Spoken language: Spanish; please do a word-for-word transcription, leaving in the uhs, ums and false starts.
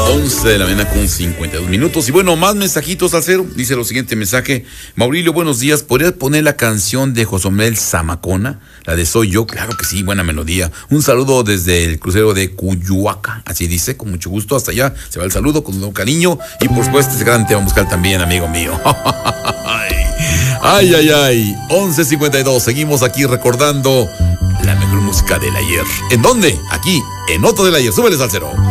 once de la mañana con cincuenta y dos minutos. Y bueno, más mensajitos al cero. Dice lo siguiente mensaje. Maurilio, buenos días. ¿Podrías poner la canción de Josomel Zamacona? La de Soy Yo. Claro que sí, buena melodía. Un saludo desde el crucero de Cuyuaca. Así dice, con mucho gusto. Hasta allá se va el saludo con todo cariño. Y por supuesto, ese gran tema musical también, amigo mío. Ay, ay, ay. once cincuenta y dos. Seguimos aquí recordando la mejor música del ayer. ¿En dónde? Aquí, en Otro del Ayer. Súbeles al cero.